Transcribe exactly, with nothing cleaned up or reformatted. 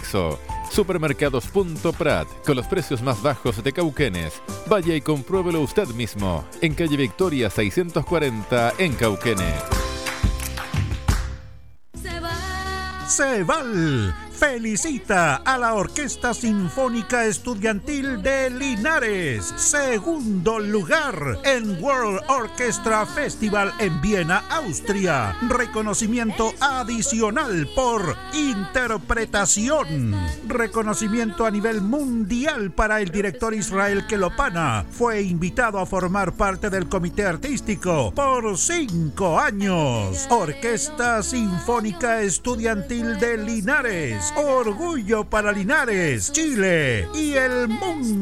Sodexo. Supermercados Punto Prat, con los precios más bajos de Cauquenes. Vaya y compruébelo usted mismo, en calle Victoria seiscientos cuarenta, en Cauquenes. Ceval felicita a la Orquesta Sinfónica Estudiantil de Linares, segundo lugar en World Orchestra Festival en Viena, Austria. Reconocimiento adicional por interpretación. Reconocimiento a nivel mundial para el director Israel Kelopana. Fue invitado a formar parte del comité artístico por cinco años. Orquesta Sinfónica Estudiantil de Linares. Orgullo para Linares, Chile y el mundo.